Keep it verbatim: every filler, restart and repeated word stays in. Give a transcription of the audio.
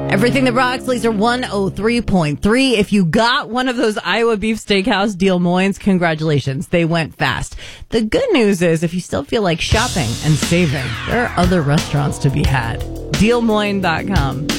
Everything that rocks, Laser one oh three point three. If you got one of those Iowa Beef Steakhouse Des Moines, congratulations. They went fast. The good news is if you still feel like shopping and saving, there are other restaurants to be had. Des Moines dot com.